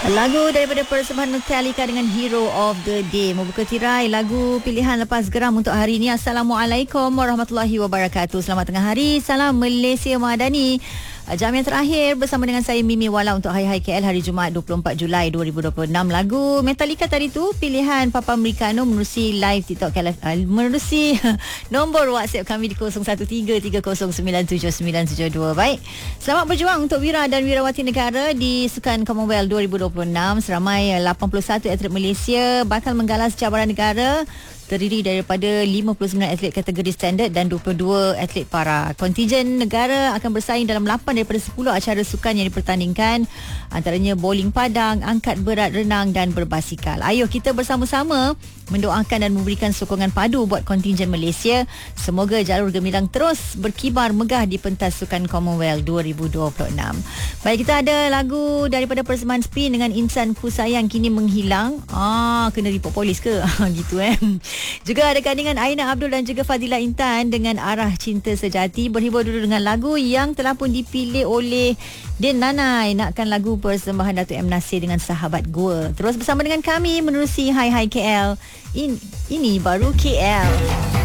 Lagu daripada persembahan Metallica dengan Hero of the Day membuka tirai lagu pilihan lepas geram untuk hari ini. Assalamualaikum warahmatullahi wabarakatuh. Selamat tengah hari. Salam Malaysia Madani. Jam yang terakhir bersama dengan saya Mimi Wala untuk Hai Hai KL hari Jumaat 24 Julai 2026. Lagu Metallica tadi tu pilihan Papa Americano menerusi live TikTok menerusi nombor WhatsApp kami di 0133097972. Baik. Selamat berjuang untuk Wira dan Wirawati negara di Sukan Commonwealth 2026. Seramai 81 atlet Malaysia bakal menggalas cabaran negara, terdiri daripada 59 atlet kategori standard dan 22 atlet para. Kontijen negara akan bersaing dalam 8 daripada 10 acara sukan yang dipertandingkan, antaranya bowling padang, angkat berat, renang dan berbasikal. Ayuh kita bersama-sama mendoakan dan memberikan sokongan padu buat kontijen Malaysia. Semoga jalur gemilang terus berkibar megah di pentas Sukan Commonwealth 2026. Baik, kita ada lagu daripada persembahan Spin dengan Insan Ku Sayang kini menghilang. Kena report polis ke? Gitu Juga ada kandungan Aina Abdul dan juga Fadila Intan dengan Arah Cinta Sejati. Berhibur dulu dengan lagu yang telah pun dipilih oleh Din Nanai. Nakkan lagu persembahan Datuk M. Nasir dengan Sahabat Gua. Terus bersama dengan kami menerusi Hai Hai KL. Ini baru KL.